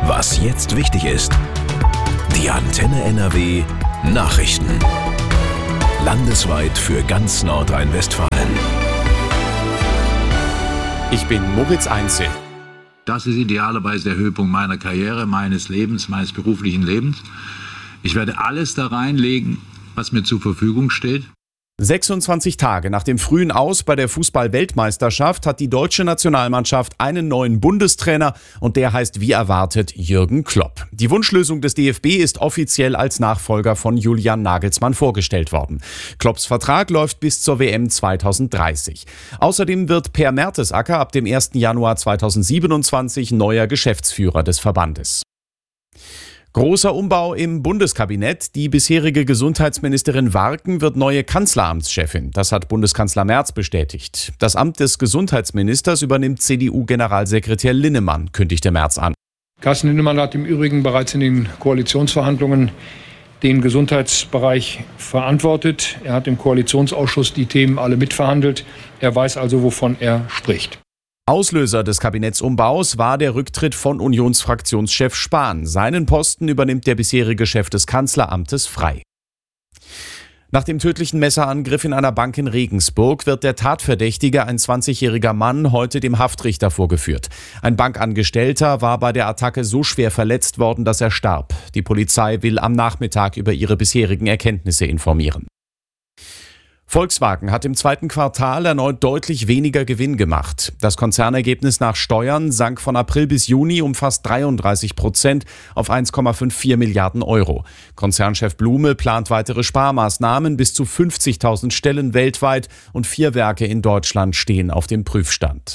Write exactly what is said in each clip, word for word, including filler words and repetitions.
Was jetzt wichtig ist. Die Antenne N R W Nachrichten. Landesweit für ganz Nordrhein-Westfalen. Ich bin Moritz Einzel. Das ist idealerweise der Höhepunkt meiner Karriere, meines Lebens, meines beruflichen Lebens. Ich werde alles da reinlegen, was mir zur Verfügung steht. sechsundzwanzig Tage nach dem frühen Aus bei der Fußball-Weltmeisterschaft hat die deutsche Nationalmannschaft einen neuen Bundestrainer und der heißt wie erwartet Jürgen Klopp. Die Wunschlösung des D F B ist offiziell als Nachfolger von Julian Nagelsmann vorgestellt worden. Klopps Vertrag läuft bis zur W M zweitausenddreißig. Außerdem wird Per Mertesacker ab dem ersten Januar zweitausendsiebenundzwanzig neuer Geschäftsführer des Verbandes. Großer Umbau im Bundeskabinett. Die bisherige Gesundheitsministerin Warken wird neue Kanzleramtschefin. Das hat Bundeskanzler Merz bestätigt. Das Amt des Gesundheitsministers übernimmt C D U-Generalsekretär Linnemann, kündigte Merz an. Carsten Linnemann hat im Übrigen bereits in den Koalitionsverhandlungen den Gesundheitsbereich verantwortet. Er hat im Koalitionsausschuss die Themen alle mitverhandelt. Er weiß also, wovon er spricht. Auslöser des Kabinettsumbaus war der Rücktritt von Unionsfraktionschef Spahn. Seinen Posten übernimmt der bisherige Chef des Kanzleramtes frei. Nach dem tödlichen Messerangriff in einer Bank in Regensburg wird der Tatverdächtige, ein zwanzigjähriger Mann, heute dem Haftrichter vorgeführt. Ein Bankangestellter war bei der Attacke so schwer verletzt worden, dass er starb. Die Polizei will am Nachmittag über ihre bisherigen Erkenntnisse informieren. Volkswagen hat im zweiten Quartal erneut deutlich weniger Gewinn gemacht. Das Konzernergebnis nach Steuern sank von April bis Juni um fast dreiunddreißig Prozent auf eins Komma vierundfünfzig Milliarden Euro. Konzernchef Blume plant weitere Sparmaßnahmen, bis zu fünfzigtausend Stellen weltweit und vier Werke in Deutschland stehen auf dem Prüfstand.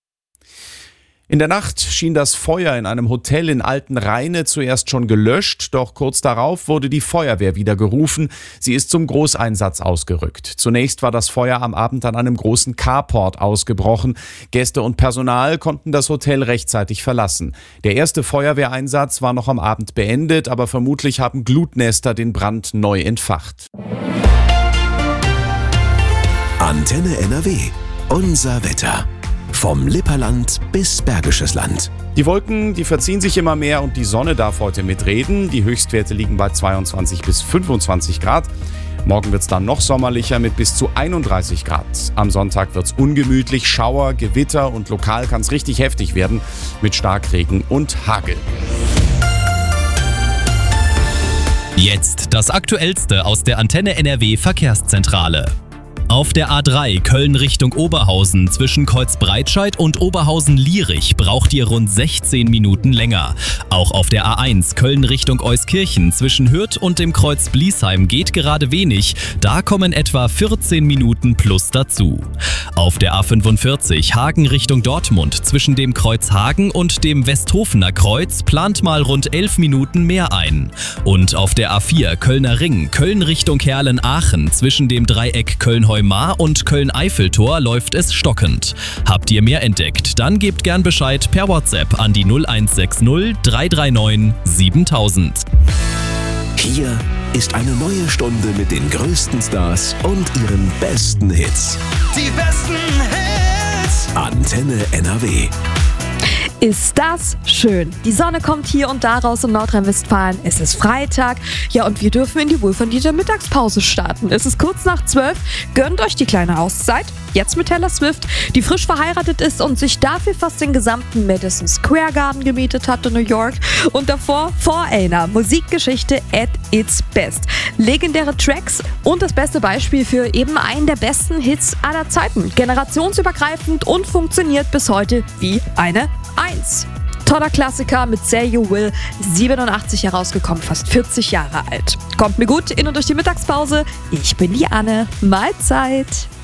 In der Nacht schien das Feuer in einem Hotel in Altenrheine zuerst schon gelöscht, doch kurz darauf wurde die Feuerwehr wieder gerufen. Sie ist zum Großeinsatz ausgerückt. Zunächst war das Feuer am Abend an einem großen Carport ausgebrochen. Gäste und Personal konnten das Hotel rechtzeitig verlassen. Der erste Feuerwehreinsatz war noch am Abend beendet, aber vermutlich haben Glutnester den Brand neu entfacht. Antenne N R W. Unser Wetter. Vom Lipperland bis Bergisches Land. Die Wolken, die verziehen sich immer mehr und die Sonne darf heute mitreden. Die Höchstwerte liegen bei zweiundzwanzig bis fünfundzwanzig Grad. Morgen wird es dann noch sommerlicher mit bis zu einunddreißig Grad. Am Sonntag wird es ungemütlich, Schauer, Gewitter und lokal kann es richtig heftig werden mit Starkregen und Hagel. Jetzt das Aktuellste aus der Antenne N R W Verkehrszentrale. Auf der A drei Köln Richtung Oberhausen zwischen Kreuzbreitscheid und Oberhausen-Lierich braucht ihr rund sechzehn Minuten länger. Auch auf der A eins Köln Richtung Euskirchen zwischen Hürth und dem Kreuz Bliesheim geht gerade wenig. Da kommen etwa vierzehn Minuten plus dazu. Auf der A fünfundvierzig Hagen Richtung Dortmund zwischen dem Kreuz Hagen und dem Westhofener Kreuz plant mal rund elf Minuten mehr ein. Und auf der A vier Kölner Ring Köln Richtung Herlen-Aachen zwischen dem Dreieck Köln-Heumar und Köln-Eiffeltor läuft es stockend. Habt ihr mehr entdeckt? Dann gebt gern Bescheid per WhatsApp an die null eins sechs null drei drei neun siebentausend. Hier ist eine neue Stunde mit den größten Stars und ihren besten Hits. Die besten Hits. Antenne N R W. Ist das schön. Die Sonne kommt hier und da raus in Nordrhein-Westfalen. Es ist Freitag. Ja, und wir dürfen in die wohlverdiente Mittagspause starten. Es ist kurz nach zwölf. Gönnt euch die kleine Auszeit. Jetzt mit Taylor Swift, die frisch verheiratet ist und sich dafür fast den gesamten Madison Square Garden gemietet hat in New York. Und davor For Aina, Musikgeschichte at its best. Legendäre Tracks und das beste Beispiel für eben einen der besten Hits aller Zeiten. Generationsübergreifend und funktioniert bis heute wie eine Eins. Toller Klassiker mit Say You Will, siebenundachtzig herausgekommen, fast vierzig Jahre alt. Kommt mir gut in und durch die Mittagspause. Ich bin die Anne. Mahlzeit.